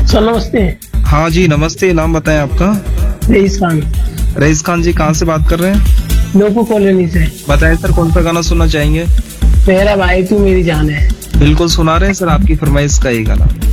Sir नमस्ते। हाँ जी नमस्ते, नाम बताएं आपका। रईस खान। रईस खान जी, कहाँ से बात कर रहे हैं? लोको कॉलोनी से। बताएं सर, कौन सा गाना सुनना चाहेंगे? मेरा भाई तू मेरी जान है। बिल्कुल सुना रहे हैं सर, आपकी फरमाइश का ये गाना।